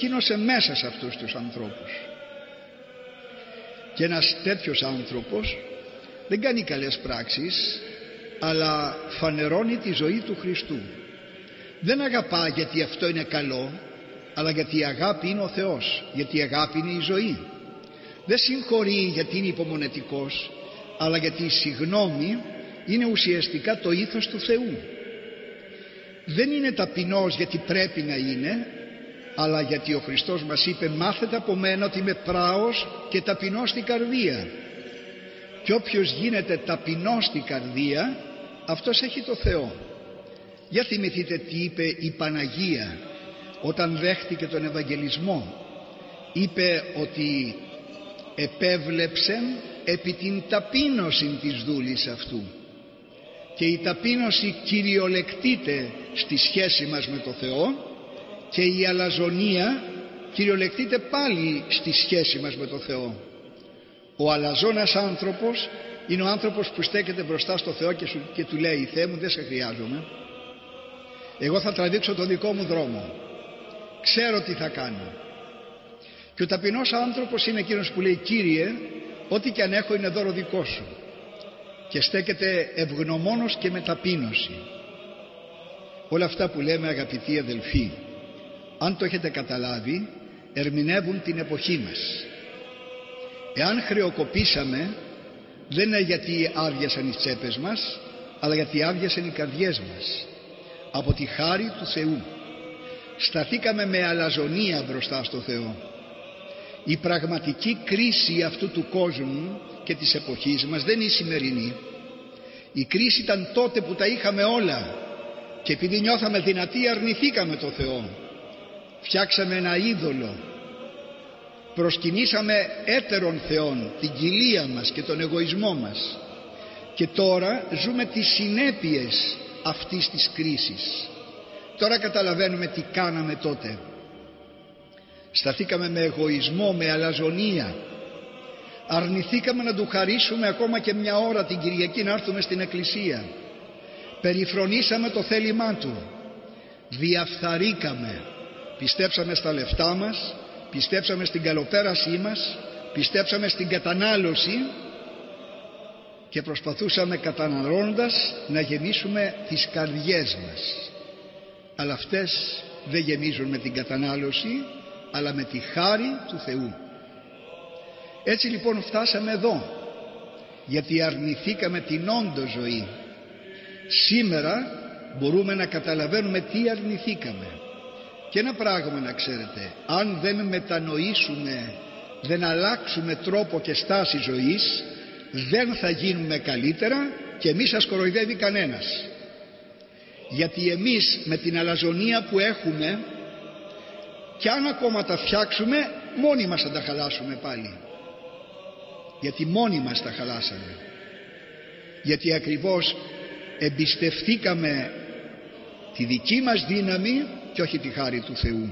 προσκύνωσε μέσα σε αυτούς τους ανθρώπους. Και ένας τέτοιος άνθρωπος δεν κάνει καλές πράξεις, αλλά φανερώνει τη ζωή του Χριστού. Δεν αγαπά γιατί αυτό είναι καλό, αλλά γιατί η αγάπη είναι ο Θεός, γιατί η αγάπη είναι η ζωή. Δεν συγχωρεί γιατί είναι υπομονετικός, αλλά γιατί η συγνώμη είναι ουσιαστικά το ήθος του Θεού. Δεν είναι ταπεινός γιατί πρέπει να είναι, αλλά γιατί ο Χριστός μας είπε «Μάθετε από μένα ότι είμαι πράος και ταπεινός στην καρδία». Και όποιος γίνεται ταπεινός στην καρδία, αυτός έχει το Θεό. Για θυμηθείτε τι είπε η Παναγία όταν δέχτηκε τον Ευαγγελισμό. Είπε ότι επέβλεψεν επί την ταπείνωση της δούλης αυτού. Και η ταπείνωση κυριολεκτείται στη σχέση μας με το Θεό, και η αλαζονία κυριολεκτείται πάλι στη σχέση μας με το Θεό. Ο αλαζόνας άνθρωπος είναι ο άνθρωπος που στέκεται μπροστά στο Θεό και του λέει «Θεέ μου, δεν σε χρειάζομαι, εγώ θα τραβήξω το δικό μου δρόμο, ξέρω τι θα κάνω». Και ο ταπεινός άνθρωπος είναι εκείνος που λέει «Κύριε, ό,τι και αν έχω είναι δώρο δικό σου», και στέκεται ευγνωμόνος και με ταπείνωση. Όλα αυτά που λέμε, αγαπητοί αδελφοί, αν το έχετε καταλάβει, ερμηνεύουν την εποχή μας. Εάν χρεοκοπήσαμε, δεν είναι γιατί άδειασαν οι τσέπες μας, αλλά γιατί άδειασαν οι καρδιές μας. Από τη χάρη του Θεού σταθήκαμε με αλαζονία μπροστά στο Θεό. Η πραγματική κρίση αυτού του κόσμου και της εποχής μας δεν είναι η σημερινή. Η κρίση ήταν τότε που τα είχαμε όλα και επειδή νιώθαμε δυνατοί αρνηθήκαμε το Θεό. Φτιάξαμε ένα είδωλο, προσκυνήσαμε έτερων θεών, την κοιλία μας και τον εγωισμό μας, και τώρα ζούμε τις συνέπειες αυτής της κρίσης. Τώρα καταλαβαίνουμε τι κάναμε τότε. Σταθήκαμε με εγωισμό, με αλαζονία, αρνηθήκαμε να του χαρίσουμε ακόμα και μια ώρα την Κυριακή να έρθουμε στην εκκλησία, περιφρονήσαμε το θέλημά του, διαφθαρήκαμε, πιστέψαμε στα λεφτά μας, πιστέψαμε στην καλοπέρασή μας, πιστέψαμε στην κατανάλωση και προσπαθούσαμε καταναλώνοντας να γεμίσουμε τις καρδιές μας. Αλλά αυτές δεν γεμίζουν με την κατανάλωση, αλλά με τη χάρη του Θεού. Έτσι λοιπόν φτάσαμε εδώ, γιατί αρνηθήκαμε την όντω ζωή. Σήμερα μπορούμε να καταλαβαίνουμε τι αρνηθήκαμε. Και ένα πράγμα να ξέρετε, αν δεν μετανοήσουμε, δεν αλλάξουμε τρόπο και στάση ζωής, δεν θα γίνουμε καλύτερα και εμείς σας κοροϊδεύει κανένας. Γιατί εμείς με την αλαζονία που έχουμε, και αν ακόμα τα φτιάξουμε, μόνοι μας θα τα χαλάσουμε πάλι. Γιατί μόνοι μας τα χαλάσαμε. Γιατί ακριβώς εμπιστευτήκαμε τη δική μας δύναμη και όχι τη χάρη του Θεού.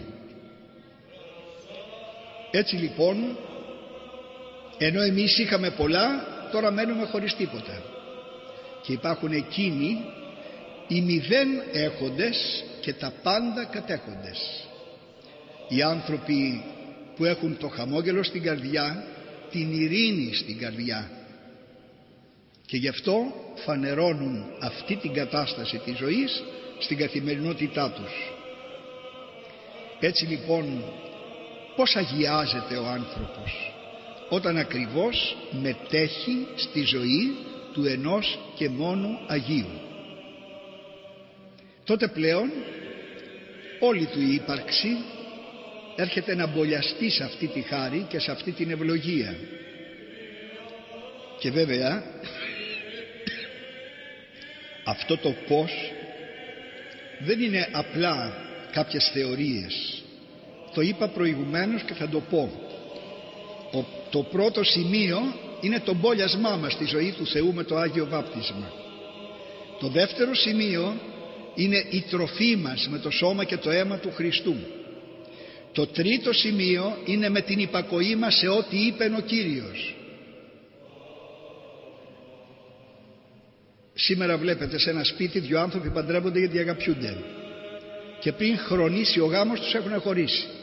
Έτσι λοιπόν, ενώ εμείς είχαμε πολλά, τώρα μένουμε χωρίς τίποτα. Και υπάρχουν εκείνοι οι μηδέν έχοντες και τα πάντα κατέχοντες. Οι άνθρωποι που έχουν το χαμόγελο στην καρδιά, την ειρήνη στην καρδιά, και γι' αυτό φανερώνουν αυτή την κατάσταση της ζωής στην καθημερινότητά τους. Έτσι λοιπόν, πώς αγιάζεται ο άνθρωπος? Όταν ακριβώς μετέχει στη ζωή του ενός και μόνου Αγίου. Τότε πλέον όλη του η ύπαρξη έρχεται να μπολιαστεί σε αυτή τη χάρη και σε αυτή την ευλογία. Και βέβαια αυτό το πώς δεν είναι απλά κάποιες θεωρίες. Το είπα προηγουμένως και θα το πω. Το πρώτο σημείο είναι το μπόλιασμά μας στη ζωή του Θεού με το Άγιο Βάπτισμα. Το δεύτερο σημείο είναι η τροφή μας με το σώμα και το αίμα του Χριστού. Το τρίτο σημείο είναι με την υπακοή μας σε ό,τι είπε ο Κύριος. Σήμερα βλέπετε σε ένα σπίτι δύο άνθρωποι παντρεύονται γιατί αγαπιούνται, και πριν χρονίσει ο γάμος τους έχουν χωρίσει.